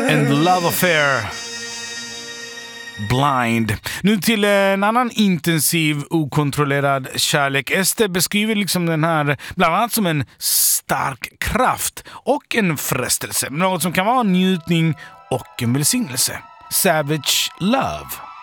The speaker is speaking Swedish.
And Love Affair, Blind. Nu till en annan intensiv, okontrollerad kärlek. Ester beskriver liksom den här bland annat som en stark kraft och en frestelse. Något som kan vara en njutning och en välsignelse. Savage Love.